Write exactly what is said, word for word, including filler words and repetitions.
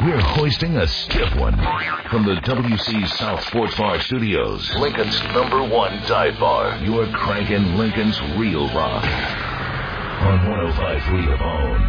We're hoisting a stiff one from the W C South Sports Bar Studios. Lincoln's number one dive bar. You're cranking Lincoln's real rock on one oh five point three The Bone.